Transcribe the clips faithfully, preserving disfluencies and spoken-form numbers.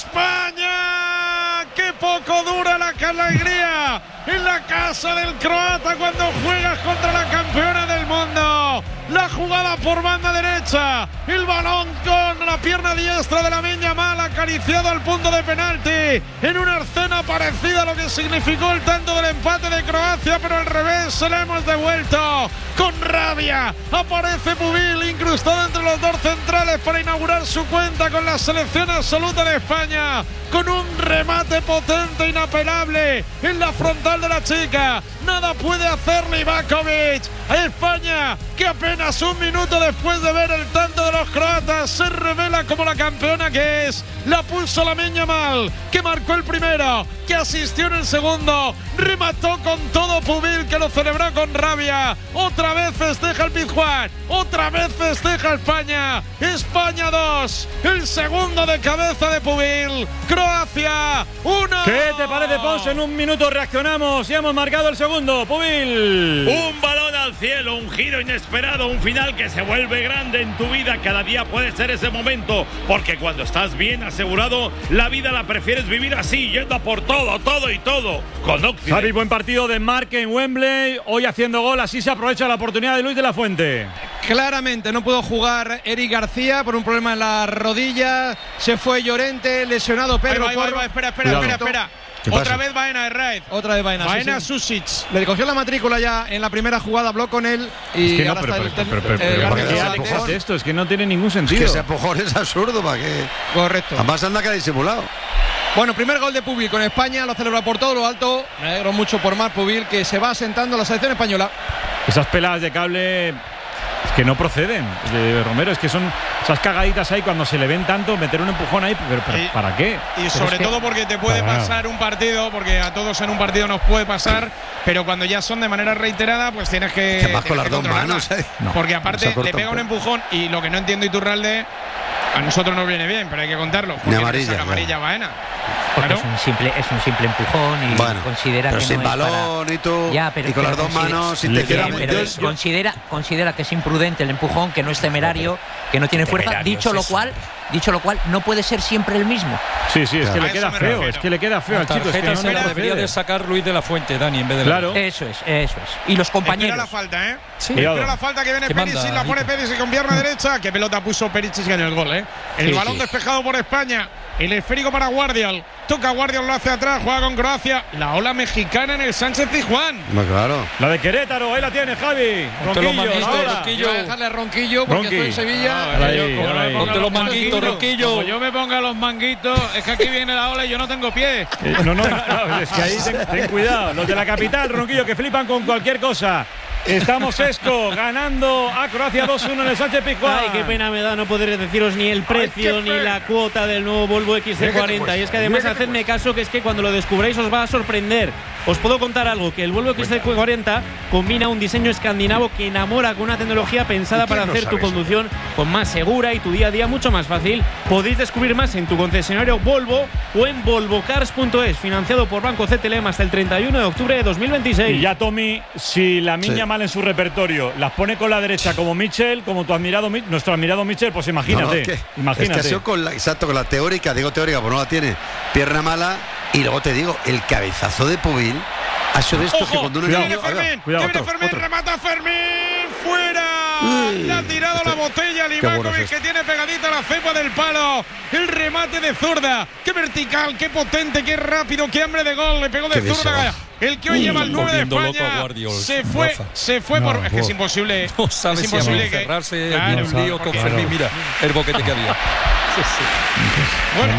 España. ¡Qué poco dura la alegría en la casa del croata cuando juegas contra la campeona del mundo! La jugada por banda derecha, el balón con la pierna diestra de Lamine Yamal acariciado al punto de penalti, en una escena parecida a lo que significó el tanto del empate de Croacia, pero al revés se le hemos devuelto. Con rabia aparece Pubil incrustado entre los dos centrales para inaugurar su cuenta con la selección absoluta de España, con un remate potente, inapelable en la frontal de la chica. Nada puede hacer Livakovic. España, que apenas un minuto después de ver el tanto de los croatas se revela como la campeona que es. La pulsó Lamine Yamal, que marcó el primero, que asistió en el segundo, remató con todo Pubil, que lo celebró con rabia. Otra vez festeja el Pizjuán, otra vez festeja España. España dos, el segundo de cabeza de Pubil. Croacia uno. ¿Qué te parece, Pons? En un minuto reaccionamos y hemos marcado el segundo. Pubil. Un balón al cielo, un giro inesperado, un final que se vuelve grande en tu vida. Cada día puede ser ese momento, porque cuando estás bien asegurado, la vida la prefieres vivir así, yendo a por todo, todo y todo. Con Occident. Xavi, buen partido de Marque en Wembley, hoy haciendo gol, así se aprovecha la oportunidad de Luis de la Fuente. Claramente no pudo jugar Eric García por un problema en la rodilla, se fue Llorente, lesionado Pedro Ahí va, ahí va, ahí va, espera, espera, espera, espera. Otra vez Baena Herraiz. Otra vez Baena. Baena sí, sí. Susic. Le cogió la matrícula ya en la primera jugada, habló con él y es que no, ahora pero, está pero, el pero, pero, pero, el ¿para qué árbitro. haces esto? Es que no tiene ningún sentido. Es que ese empujón es absurdo, ¿para qué? Correcto. Además anda que ha disimulado. Bueno, primer gol de Pubil con España, lo celebra por todo lo alto. Me alegro mucho por Marc Pubil, que se va asentando la selección española. Esas peladas de cable es que no proceden, de Romero, es que son esas cagaditas ahí cuando se le ven tanto, meter un empujón ahí, pero, pero y, ¿para qué? Y sobre es que, todo porque te puede para pasar un partido, porque a todos en un partido nos puede pasar, pero cuando ya son de manera reiterada, pues tienes que, que más tienes con las que dos manos, ¿eh? No, porque aparte no le pega un empujón y lo que no entiendo Iturralde, a nosotros nos viene bien, pero hay que contarlo. Ni amarilla, la amarilla Baena. Porque Claro. es un simple es un simple empujón y bueno, considera pero que sin no es balón para... y tú ya, pero, y con pero las dos considera, manos si le te queda quieras pero meter, es, considera considera que es imprudente el empujón, que no es temerario, que no tiene fuerza, dicho lo cual dicho lo cual no puede ser siempre el mismo. Sí, sí, es Claro. que A le eso queda me feo, refiero. es que le queda feo al chico, es que tarjeta no, se no la procede. debería de sacar Luis de la Fuente, Dani, en vez de Claro. Eso es, eso es. Y los compañeros. Espera la falta, ¿eh? Sí. Espera Cuidado. la falta que viene ¿Qué Perisic, manda, la pone Hito? Perisic con pierna derecha. Qué pelota puso Perisic en el gol, ¿eh? El Sí, balón sí. despejado por España. El esférico para Guardiol. Toca Guardiol, lo hace atrás, juega con Croacia. La ola mexicana en el Sánchez Pizjuán. Pues claro. La de Querétaro, ahí la tiene Javi. Ponte los Ronquillo, manguitos, la ola. Ronquillo. Yo voy a dejarle a Ronquillo porque Ronqui. estoy en Sevilla. Ahí, Yo, ahí. como no me ponga Ponte los los manguitos, manguitos, Ronquillo. como yo me ponga los manguitos, es que aquí viene la ola y yo no tengo pie. Eh, No, no, no, es que ahí ten, ten cuidado. Los de la capital, Ronquillo, que flipan con cualquier cosa. Estamos Esco ganando a Croacia dos uno en el Sánchez Pizjuán. Ay, qué pena me da no poder deciros ni el precio Ay, qué ni pena. la cuota del nuevo Volvo X C cuarenta. Y es que además hacedme caso que es que cuando lo descubráis os va a sorprender. Os puedo contar algo, que el Volvo X C cuarenta combina un diseño escandinavo que enamora con una tecnología pensada para hacer tu conducción con más segura y tu día a día mucho más fácil. Podéis descubrir más en tu concesionario Volvo o en volvo cars punto es, financiado por Banco C T L M hasta el treinta y uno de octubre de dos mil veintiséis. Y ya Tommy, si la miña Sí. mal en su repertorio las pone con la derecha como Mitchell, como tu admirado Mi- nuestro admirado Mitchell, pues imagínate, No, no, es que- imagínate. Es que ha sido con la, exacto, con la teórica, digo teórica, pues no la tiene. Pierna mala. Y luego te digo, el cabezazo de Pubil ha sido de estos que Ojo, cuando uno que niño- viene ahí va. Fermín, cuidado, que viene otro, Fermín, otro. remata Fermín, fuera. Uy, Le ha tirado este- la botella a qué bueno Livakovic, es que este. tiene pegadita la cepa del palo. El remate de zurda, qué vertical, qué potente, qué rápido, qué hambre de gol. Le pegó de Qué bien zurda. se va. El que hoy lleva el nueve de volviendo loco a España Guardiol, se fue, Rafa. se fue No, por. Es que es wow. imposible. No sabe es si imposible que. encerrarse Claro, en un lío con porque- Fermín. Mira el boquete que había. Sí, sí. Bueno,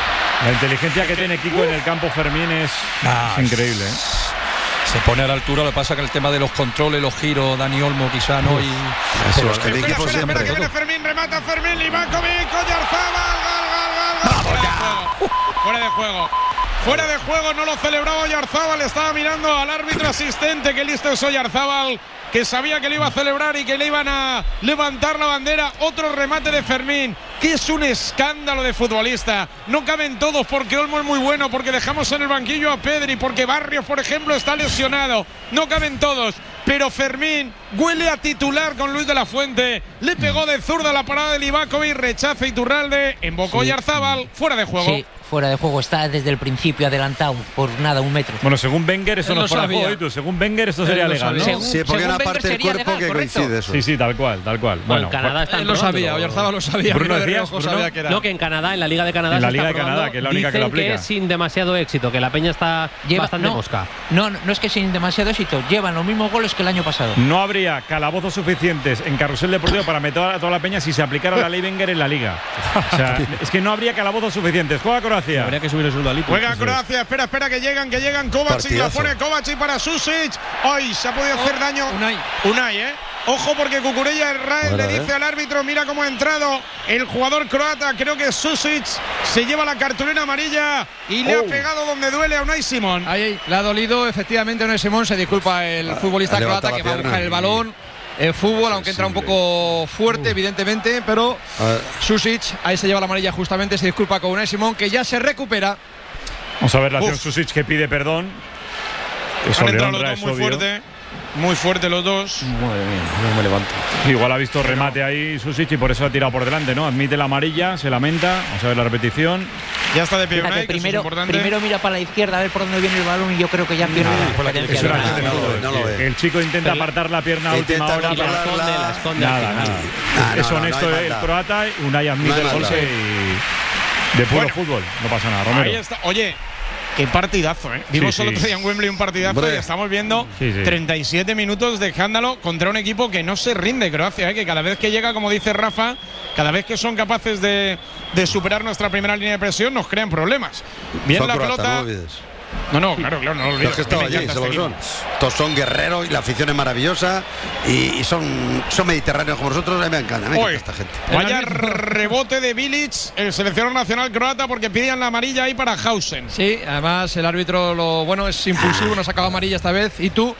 La inteligencia que tiene Kiko en el campo Fermín es, Ah, es increíble, ¿eh? Se pone a la altura, lo que pasa que el tema de los controles, los giros, Dani Olmo quizá no. Y Eso, es que el espera, equipo espera, espera, que siempre. viene Fermín, remata Fermín, Livakovic, Oyarzabal, gol, gol, gol, gol. Fuera de juego. Fuera de juego. Fuera de juego, no lo celebraba Oyarzabal, estaba mirando al árbitro asistente, que listo es Oyarzabal, que sabía que le iba a celebrar y que le iban a levantar la bandera. Otro remate de Fermín, que es un escándalo de futbolista. No caben todos, porque Olmo es muy bueno, porque dejamos en el banquillo a Pedri, porque Barrios, por ejemplo, está lesionado. No caben todos, pero Fermín huele a titular con Luis de la Fuente. Le pegó de zurda la parada de Livakovic, rechaza Iturralde, embocó Sí. Oyarzabal, fuera de juego. Sí, fuera de juego, está desde el principio adelantado por nada, un metro. Bueno, según Wenger eso Él no lo es fuera de sabía. juego, ¿y tú? Según Wenger esto sería Él lo legal, ¿no? sabía. Según- Sí, porque hay según una Wenger parte del sería cuerpo legal, que correcto. coincide eso. Sí, sí, tal cual, tal cual. Bueno, Bueno, en Canadá está Él lo sabía, probándolo. Oyarzabal lo sabía. Bruno, Mira de decías, reojo Bruno. sabía que era. No, que en Canadá, en la Liga de Canadá, En se la está Liga de probando. Canadá, que es la única que lo Dicen aplica. es sin demasiado éxito, que la peña está Lleva- bastante no, mosca. No, no, no es que sin demasiado éxito, llevan los mismos goles que el año pasado. no habría calabozos suficientes en Carrusel Deportivo para meter a toda la peña si se aplicara la ley Wenger en la Liga. O sea, es que no habría calabozos suficientes. Juega Croacia. Habría que subir el sueldo a Lipu. Juega Croacia, espera, espera, que llegan, que llegan Kovacic, la Partidazo. pone Kovacic para Susic. Hoy se ha podido hacer daño. Unai. Unai, ¿eh? Ojo porque Cucurella Israel Ahora, le ¿eh? dice al árbitro, mira cómo ha entrado el jugador croata, creo que Susic se lleva la cartulina amarilla y le ha pegado donde duele a Unai Simón. Ahí, ahí, le ha dolido efectivamente a Unai Simón, se disculpa el futbolista ha levantado croata que la va a pierna buscar el y- balón. El fútbol, aunque entra un poco fuerte, evidentemente, pero A ver. Susic, ahí se lleva la amarilla justamente, se disculpa con Unai Simón, que ya se recupera. Vamos a ver la acción Uf. Susic que pide perdón. Eso Han le entrado los honra, dos es muy obvio. fuerte, muy fuerte los dos. Madre mía, no me levanto. Igual ha visto remate ahí Susic y por eso ha tirado por delante, ¿no? Admite la amarilla, se lamenta. Vamos a ver la repetición. Ya está de pie Fíjate, Unai, que eso es primero, importante. primero mira para la izquierda a ver por dónde viene el balón y yo creo que ya pierde la por la referencia Es de una la- acción de no lo fútbol. ve, no lo ve. El chico intenta Pero- apartar la pierna a Intenta última hora. Y la controlarla. esconde, la esconde al Nada, final. nada. Ah, no, es no, honesto no hay el maldad. croata. Unai admite No hay el maldad. golpe y de puro Bueno. fútbol. No pasa nada, Romero. Ahí está. Oye, qué partidazo, ¿eh? Vimos Sí, el sí. otro día en Wembley un partidazo Hombre. y estamos viendo Sí, sí. treinta y siete minutos de escándalo contra un equipo que no se rinde, Croacia, ¿eh? Que cada vez que llega, como dice Rafa, cada vez que son capaces de, de superar nuestra primera línea de presión, nos crean problemas. Bien Son la croatas, pelota. no lo olvides. No, no, claro, claro, no lo Los olvides. que A mí me están allí, encanta se lo este son. equipo. Todos son guerreros y la afición es maravillosa y, y son, son mediterráneos como nosotros. A mí me encanta, me encanta Oye, esta gente. Vaya rebote de Bilic, el seleccionador nacional croata, porque pidían la amarilla ahí para Hausen. Sí, además el árbitro lo bueno es impulsivo, no ha sacado amarilla esta vez. Y tú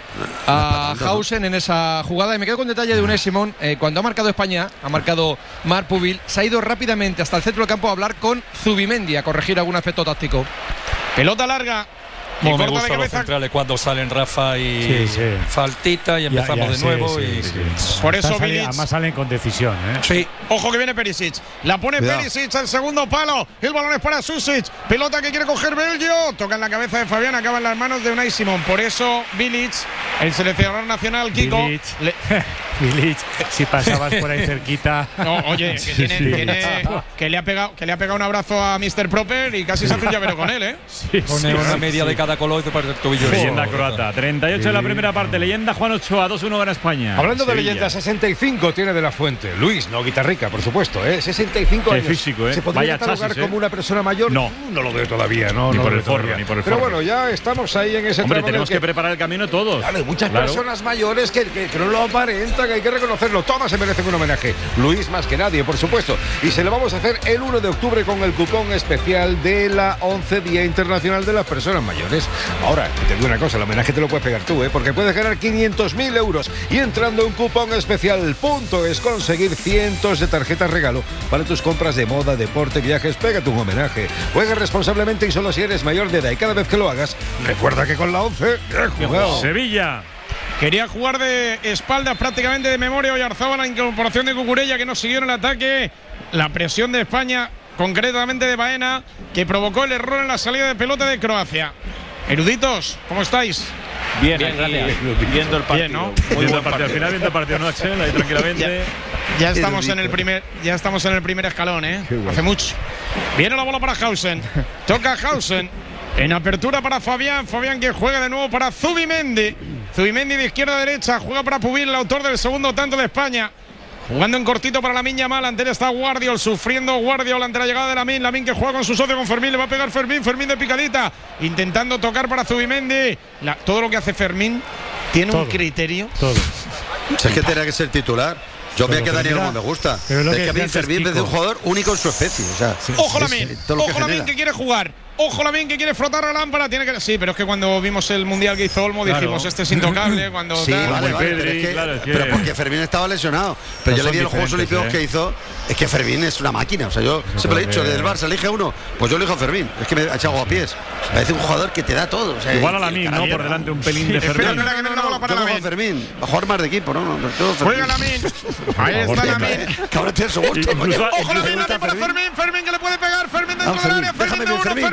a Hausen en esa jugada. Y me quedo con detalle de Unai Simón. Eh, cuando ha marcado España, ha marcado Marc Pubil, se ha ido rápidamente hasta el centro del campo a hablar con Zubimendi, a corregir algún aspecto táctico. Pelota larga. que Como me corta de gustan los cabeza. centrales cuando salen Rafa y Sí, sí. faltita y Ya, empezamos ya, de sí, nuevo. sí, y sí. Por eso Están sali- Bilic- Además salen con decisión, ¿eh? Sí. Ojo que viene Perisic. La pone Cuidado. Perisic al segundo palo. El balón es para Susic. Pelota que quiere coger Belgio. Toca en la cabeza de Fabián. Acaba en las manos de Unai Simón. Por eso Bilic, el seleccionador nacional, Kiko. Bilic. le- Bilic, si pasabas por ahí cerquita. No, oye, que, tiene, sí. tiene- que le ha pegado, que le ha pegado un abrazo a mister Proper y casi se hace un llavero con él, ¿eh? Sí, Pone sí, una sí. media de cada color y te parece el tobillo. Leyenda Oh, croata. treinta y ocho en la primera parte. Leyenda Juan Ochoa. dos uno gana España. Hablando de Sevilla. leyendas, sesenta y cinco tiene De la Fuente. Luis, no guitarrica, por supuesto, ¿eh? sesenta y cinco Qué años. físico, ¿eh? ¿Se podría Vaya catalogar chasis, ¿eh? como una persona mayor? No. No lo veo todavía, no. Ni no por lo el veo forro, todavía. ni por el Pero forro. bueno, ya estamos ahí en ese Hombre, tramo en el tenemos que preparar el camino todos. Claro, hay muchas Claro. personas mayores que, que- que no lo aparentan, que hay que reconocerlo. Todas se merecen un homenaje. Luis más que nadie, por supuesto. Y se lo vamos a hacer el uno de octubre con el cupón especial de la once Día Internacional de las Personas Mayores. Ahora, te digo una cosa, el homenaje te lo puedes pegar tú, ¿eh? Porque puedes ganar quinientos mil euros y entrando en cupón especial punto es conseguir cientos de tarjetas regalo para tus compras de moda, deporte, viajes. Pégate un homenaje. Juega responsablemente y solo si eres mayor de edad. Y cada vez que lo hagas, recuerda que con la once, bien jugado. Sevilla. Quería jugar de espaldas prácticamente de memoria. Oyarzabal, la incorporación de Cucurella que no siguió en el ataque. La presión de España, concretamente de Baena, que provocó el error en la salida de pelota de Croacia. Eruditos, ¿cómo estáis? Bien, bien, gracias. Viendo el partido. Bien, ¿no? Muy Viendo buen el partido. Al partido. final viendo el partido, ¿no, Axel? Ahí tranquilamente. Ya estamos Erudito. en el primer, ya estamos en el primer escalón, ¿eh? Qué bueno. Hace mucho. Viene la bola para Hausen. Toca Hausen. En apertura para Fabián. Fabián que juega de nuevo para Zubimendi. Zubimendi de izquierda a derecha. Juega para Pubil, el autor del segundo tanto de España. Jugando en cortito para Lamine Yamal. Ante él está Guardiol. Sufriendo Guardiol ante la llegada de Lamine. Lamine que juega con su socio, con Fermín. Le va a pegar Fermín. Fermín de picadita. Intentando tocar para Zubimendi. La- todo lo que hace Fermín tiene un Todo. criterio. Todo. Si es que tenía que ser titular. Yo me Pero que Daniel mira, Olmo me gusta. pero es lo Es que que a mí decía antes Fermín es de un Kiko. jugador único en su especie. O sea, Ojo es- Lamine, todo lo que ojo Lamine genera. que quiere jugar. Ojo Lamine que quiere frotar la lámpara. Tiene que. Sí, pero es que cuando vimos el mundial que hizo Olmo Claro. dijimos este es intocable. Cuando Sí, tal. vale, Como vale, Pedri, pero, es que, claro, es que- pero porque Fermín estaba lesionado. Pero No yo le son vi en los Juegos diferentes, Olímpicos ¿eh? que hizo. Es que Fermín es una máquina. O sea, yo siempre he dicho que del Barça elige uno. Pues yo elijo a Fermín. Es que me ha echado a pies. Parece un jugador que te da todo. O sea, Igual a y- la y el mí, ¿no? carácter, Por delante un pelín de Espera, Fermín. espera, que viene la bola para Yo cojo a Lamine. Fermín. Va a jugar más de equipo, ¿no? no, no, yo Juega Fermín. Lamine. Ahí está Lamine. Cabrón, tiene su gusto. Incluso- coño. Ojo Incluso Lamine, gusta Lamine para Fermín. Fermín. Fermín que le puede pegar. Fermín dentro Ah, del área. Fermín, Fermín de déjame, uno. Fermín.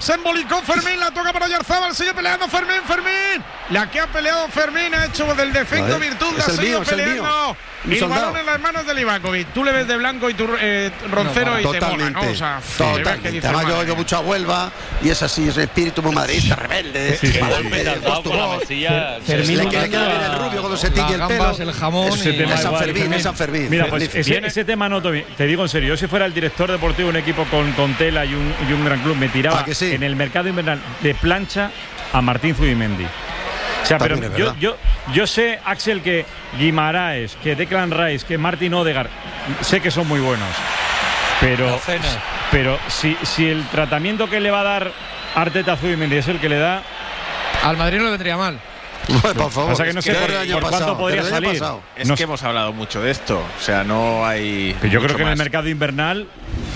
Se embolicó Fermín, la toca para Oyarzábal, sigue peleando Fermín, Fermín. La que ha peleado Fermín ha hecho del defecto Vale. virtud, Es ha el seguido mío, es el peleando. mío. Mi Y el soldado. balón en las manos de Livakovic. Tú le ves de blanco y tu eh, roncero No, y te mola, totalmente, ¿no? O sea, totalmente. le ves que dice, Además, yo madre oigo mía. mucho a Huelva y es así, es espíritu muy madridista, rebelde. Sí, sí, para sí. adelante, Petardao voz tu con la voz. mesilla. Fermín Le quiere quedar bien el rubio cuando se tiñe el Las pelo. gambas, el jamón Ese y- tema Es San igual, Fermín, Fermín. es San Fermín. Mira, pues Feliz. ese, Viene- ese tema no, Tomi, te digo en serio, yo si fuera el director deportivo de un equipo con, con tela y un, y un gran club, me tiraba ¿A que sí? en el mercado invernal de plancha a Martín Zubimendi. O sea, pero También es yo, verdad. yo, yo sé, Axel, que Guimaraes, que Declan Rice, que Martin Odegaard, sé que son muy buenos. Pero, La cena. pero si, si el tratamiento que le va a dar Arteta a Zubimendi es el que le da, Al Madrid no le vendría mal. Bueno, por favor. pasa que no sé Desde por, el año por pasado, cuánto podría desde el año salir. pasado. Es No que sé. hemos hablado mucho de esto. O sea, no hay. Pero yo mucho creo que en el más. mercado invernal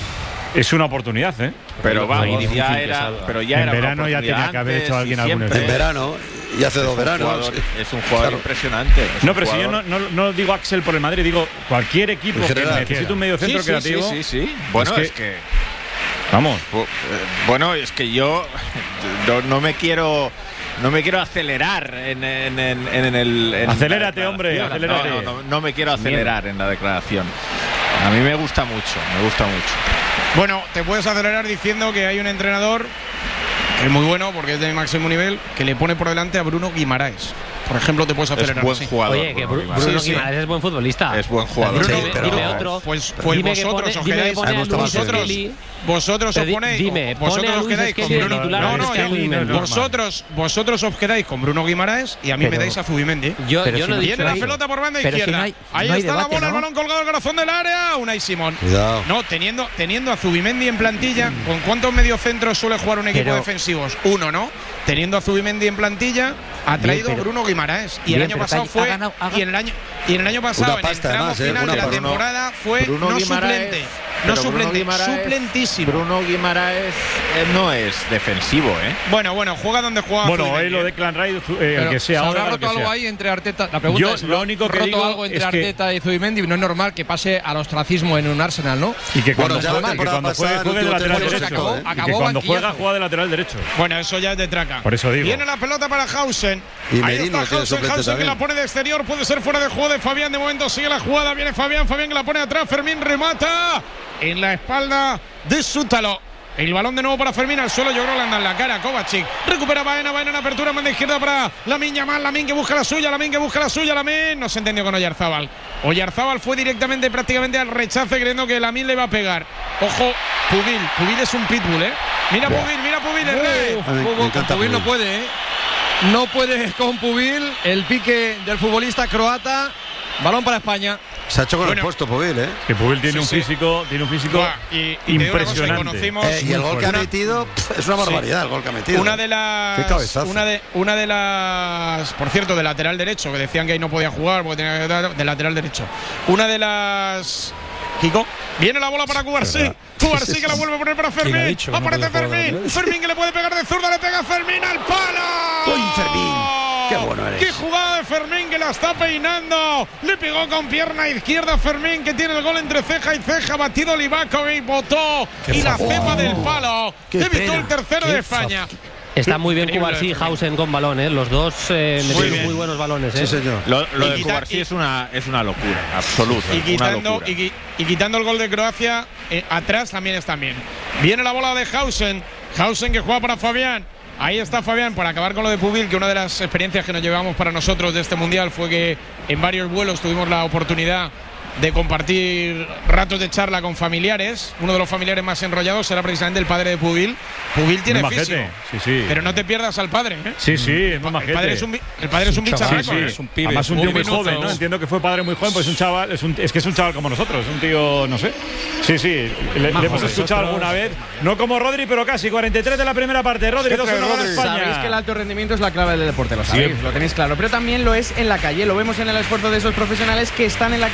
es una oportunidad, ¿eh? Pero Muy vamos, difícil ya que era. salga. Pero ya En era una verano ya oportunidad tenía que haber antes hecho alguien y algún siempre. En verano y hace Es dos un veranos. jugador- sí. Es un jugador Claro. impresionante. es No, un pero si yo jugador- no, no, no digo Axel por el Madrid, digo cualquier equipo En que general. necesite un medio centro Sí, sí, creativo. sí, sí, sí. Bueno, que- es que. Vamos. Bu- eh, Bueno, es que yo no, no me quiero. No me quiero acelerar en, en, en, en el. en Acelérate, la hombre, declaración. acelérate. No, no, no, no me quiero acelerar en la declaración. A mí me gusta mucho, me gusta mucho. Bueno, te puedes acelerar diciendo que hay un entrenador que es muy bueno porque es de máximo nivel, que le pone por delante a Bruno Guimaraes. Por ejemplo, te puedes Es acelerar buen así. jugador. Oye, que Bruno Bru- Guimaraes. Bruno Sí, sí. Guimaraes es buen futbolista. Es buen jugador. Dime, Sí, pero- dime otro. Pues, pues Dime que vosotros pone- os dime que quedáis. pone a Me gusta más Luis Vosotros- Skelly. Vosotros Pero os di- ponéis. dime, vosotros pone a os Luis quedáis con Skelly de Bruno. titular No, en no, este yo- Zubimendi. no es normal. vosotros, vosotros os quedáis con Bruno Guimaraes y a mí Pero- me dais a Zubimendi. Yo, Pero yo si no he no- dicho Viene la eso. pelota por banda Pero si izquierda. no hay- Ahí no hay está debate, la bola, el ¿no? balón colgado al corazón del área. Unai Simón. Cuidado. No, teniendo, teniendo a Zubimendi en plantilla, ¿con cuántos mediocentros suele jugar un equipo Pero- defensivos? Uno, ¿no? Teniendo a Zubimendi en plantilla, ha Bien, traído a pero- Bruno Guimaraes. Y Bien, el año pero pasado que fue. ha ganado- ha y en el año, y en el año pasado, Una en el pasta, tramo además, ¿eh? final Una de la pasta. temporada, fue Bruno no Guimaraes- suplente. pero No Bruno suplente, Guimaraes- suplentísimo. Bruno Guimaraes eh, no es defensivo, ¿eh? Bueno, bueno, juega donde juega. Bueno, Zubimendi, hoy lo ¿eh? de Clan Rice, eh, el Pero que sea ¿se ahora. habrá el que roto algo sea. ahí entre Arteta? La pregunta Yo es, lo único que ¿roto digo algo entre es que- Arteta y Zubimendi? No es normal que pase al ostracismo en un Arsenal, ¿no? Y que cuando, Bueno, ya la juegue, que temporada cuando juegue, pasada, juegue de el último lateral tiempo se derecho. acabó- y que acabó cuando banquillazo. juega, juega de lateral derecho. Bueno, eso ya es de traca. Por eso digo. Viene la pelota para Hausen. Y Ahí Merino está tiene Hausen, suplente Hausen que también. la pone de exterior. Puede ser fuera de juego de Fabián. De momento sigue la jugada. Viene Fabián. Fabián que la pone atrás. Fermín remata en la espalda de Sútalo. El balón de nuevo para Fermín al suelo. Yo creo que le anda en la cara. Kovacic recupera Baena. Baena en apertura. Manda izquierda para Lamine Yamal. Lamine que busca la suya. Lamine que busca la suya. Lamine no se entendió con Oyarzábal. Oyarzábal fue directamente prácticamente al rechace creyendo que Lamine le iba a pegar. Ojo, Pubil. Pubil es un pitbull, ¿eh? Mira Pubil, mira Pubil. el rey. A mí me Con- con encanta Pubil no Pubil. puede, ¿eh? No puede con Pubil. El pique del futbolista croata. Balón para España. Se ha hecho con Bueno. el puesto, Pubil, ¿eh? Que Pubil tiene Sí, un sí. físico, tiene un físico Buah, y, y te digo una cosa que impresionante. conocimos Eh, y el gol que ha una- metido pff, es una barbaridad, el gol que ha metido. Una de las. Qué cabezazo. Una de, una de las. Por cierto, de lateral derecho, que decían que ahí no podía jugar porque tenía que dar de lateral derecho. Una de las. Kiko. Viene la bola para Cubarsí. Cubarsí que la vuelve a poner para ¿Quién ha Fermín. dicho que no Aparece podía jugar Fermín. lateral? Fermín que le puede pegar de zurda. Le pega Fermín al palo. ¡Uy, Fermín! ¡Qué bueno eres! ¡Qué jugada de Fermín que la está peinando! Le pegó con pierna izquierda a Fermín que tiene el gol entre ceja y ceja. Batido Livakovic, botó y la cepa del palo. ¡Qué Evitó pena! el tercero ¡Qué de España. Está muy bien Increíble, Cubarsí y Fermín. Hausen con balón, ¿eh? Los dos eh, Muy metieron bien. muy buenos balones, Sí, ¿eh? señor. Lo, lo Y de quita- Cubarsí y- es una, es una locura, absoluta. Y una quitando, locura. y, qui- y quitando el gol de Croacia, eh, atrás también están bien. Viene la bola de Hausen. Hausen que juega para Fabián. Ahí está Fabián para acabar con lo de Pubil, que una de las experiencias que nos llevamos para nosotros de este mundial fue que en varios vuelos tuvimos la oportunidad de compartir ratos de charla con familiares. Uno de los familiares más enrollados era precisamente el padre de Pubil. Pubil tiene Muy físico, majete. Sí, sí. pero no te pierdas al padre, ¿eh? Sí, sí, es muy El majete. padre es un, bi- el padre es un bicharraco, Sí, sí. ¿eh? Es un pibe. Además un Un tío muy minuto. joven, ¿no? Entiendo que fue padre muy joven, pues es un chaval, es, un, es que es un chaval como nosotros, es un tío, no sé. Sí, sí, le, le hemos escuchado alguna vez, no como Rodri, pero casi, cuarenta y tres de la primera parte. Rodri, dos uno gana España. Sabéis que el alto rendimiento es la clave del deporte, lo sabéis, Sí. lo tenéis claro. Pero también lo es en la calle, lo vemos en el esfuerzo de esos profesionales que están en la carretera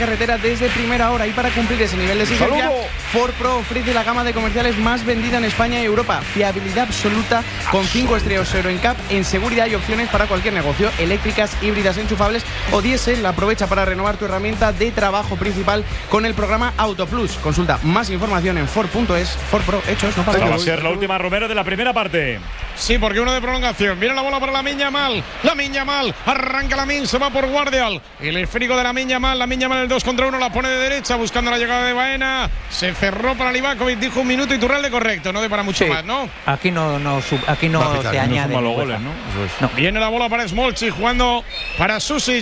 desde primera hora. Y para cumplir ese nivel de exigencia, Ford Pro ofrece la gama de comerciales más vendida en España y Europa. Fiabilidad absoluta con cinco estrellas Euro N C A P en seguridad y opciones para cualquier negocio. Eléctricas, híbridas, enchufables o diésel. Aprovecha para renovar tu herramienta de trabajo principal con el programa Auto Plus. Consulta más información en Ford punto es. Ford Pro, hechos, no para. Va a ser la última, Romero, de la primera parte. Sí, porque uno de prolongación. Viene la bola para Lamine Yamal. Lamine Yamal. Arranca Lamine, se va por Guardial. El esférico de Lamine Yamal. Lamine Yamal el dos contra uno. La pone de derecha buscando la llegada de Baena. Se cerró para Livakovic. Dijo un minuto y Turralde correcto. No de para mucho sí. más, ¿no? Aquí no, no, sub, aquí no, no te añade. No goles, ¿no? Eso es. No. Viene la bola para Smolci jugando para Susic.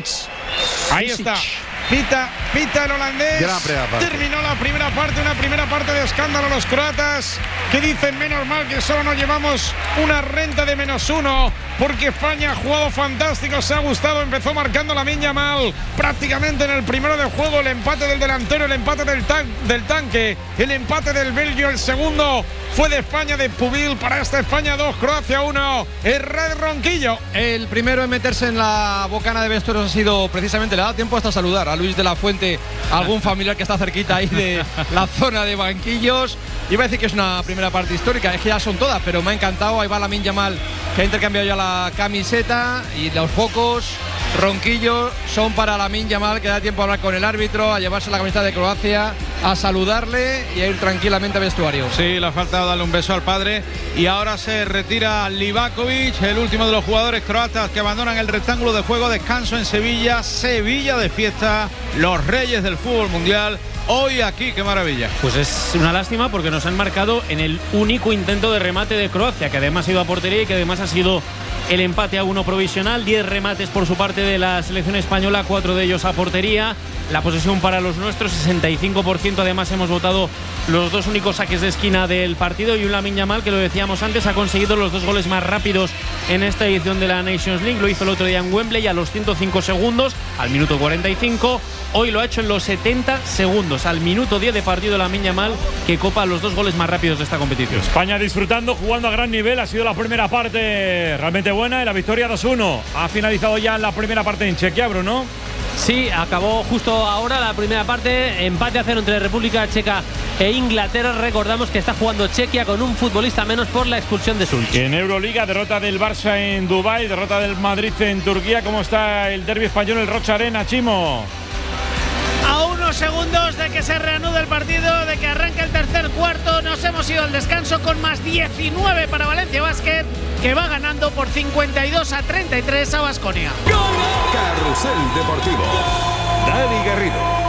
Ahí Susic. está. Pita, pita el holandés. Parte. Terminó la primera parte, una primera parte de escándalo los croatas, que dicen menos mal que solo nos llevamos una renta de menos uno, porque España ha jugado fantástico, se ha gustado, empezó marcando Lamine Yamal prácticamente en el primero de juego, el empate del delantero, el empate del, tan del tanque, el empate del belgio, el segundo fue de España, de Pubil, para esta España dos, Croacia uno, el Red Ronquillo. El primero en meterse en la bocana de vestuarios ha sido precisamente, le ha dado tiempo hasta saludar a Luis de la Fuente, algún familiar que está cerquita ahí de la zona de banquillos. Iba a decir que es una primera parte histórica, es que ya son todas, pero me ha encantado. Ahí va Lamine Yamal, que ha intercambiado ya la camiseta, y los focos Ronquillo son para Lamine Yamal, que da tiempo a hablar con el árbitro, a llevarse la camiseta de Croacia, a saludarle y a ir tranquilamente al vestuario. Sí, le ha faltado darle un beso al padre. Y ahora se retira Livakovic, el último de los jugadores croatas que abandonan el rectángulo de juego. Descanso en Sevilla, Sevilla de fiesta, los reyes del fútbol mundial. Hoy aquí, qué maravilla. Pues es una lástima porque nos han marcado en el único intento de remate de Croacia, que además ha ido a portería y que además ha sido el empate a uno provisional. Diez remates por su parte de la selección española, cuatro de ellos a portería. La posesión para los nuestros, sesenta y cinco por ciento. Además hemos votado los dos únicos saques de esquina del partido, y un Lamine Yamal que, lo decíamos antes, ha conseguido los dos goles más rápidos en esta edición de la Nations League. Lo hizo el otro día en Wembley a los ciento cinco segundos, al minuto cuarenta y cinco. Hoy lo ha hecho en los setenta segundos, al minuto diez de partido, Lamine Yamal, que copa los dos goles más rápidos de esta competición. España disfrutando, jugando a gran nivel. Ha sido la primera parte realmente buena, y la victoria dos uno. Ha finalizado ya la primera parte en Chequia, Bruno. Sí, acabó justo ahora la primera parte, empate a cero entre República Checa e Inglaterra. Recordamos que está jugando Chequia con un futbolista menos por la expulsión de Sulch. En Euroliga, derrota del Barça en Dubái, derrota del Madrid en Turquía. ¿Cómo está el derbi español, el Rocha Arena, Chimo? A unos segundos de que se reanude el partido, de que arranque el tercer cuarto, nos hemos ido al descanso con más diecinueve para Valencia Basket, que va ganando por cincuenta y dos a treinta y tres a Baskonia. Carrusel Deportivo. Dani Garrido.